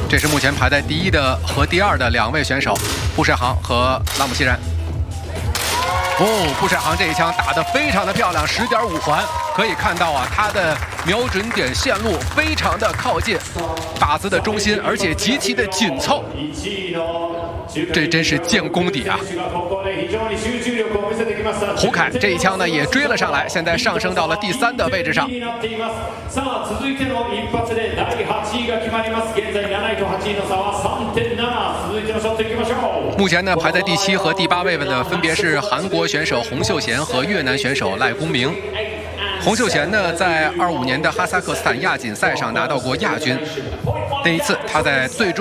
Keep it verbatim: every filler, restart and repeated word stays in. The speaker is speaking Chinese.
这是目前排在第一的和第二的两位选手，布帅航和拉姆西然。哦，布帅航这一枪打得非常的漂亮，十点五环，可以看到啊，他的瞄准点线路非常的靠近靶子的中心，而且极其的紧凑。这真是见功底啊！胡凯这一枪呢也追了上来，现在上升到了第三的位置上。目前呢排在第七和第八位的分别是韩国选手洪秀贤和越南选手赖公明。洪秀贤呢在二五年的哈萨克斯坦亚锦赛上拿到过亚军，那一次他在最终